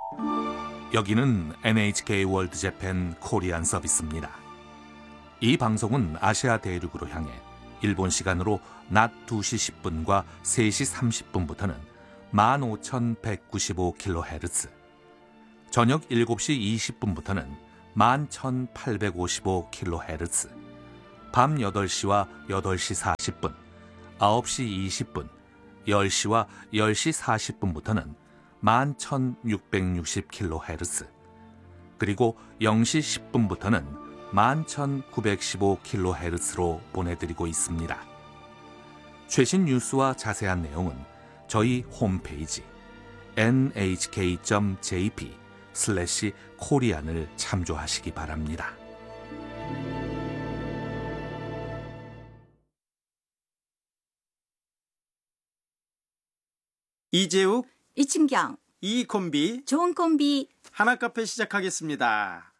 여기는 NHK 월드 재팬 코리안 서비스입니다. 이 방송은 아시아 대륙으로 향해 일본 시간으로 낮 2시 10분과 3시 30분부터는 15,195kHz, 저녁 7시 20분부터는 11,855kHz, 밤 8시와 8시 40분, 9시 20분, 10시와 10시 40분부터는 11,660kHz, 그리고 0시 10분부터는 11,915kHz로 보내드리고 있습니다. 최신 뉴스와 자세한 내용은 저희 홈페이지 nhk.jp/korean을 참조하시기 바랍니다. 이재욱, 이춘경, 이 콤비, 좋은 콤비. 하나카페 시작하겠습니다.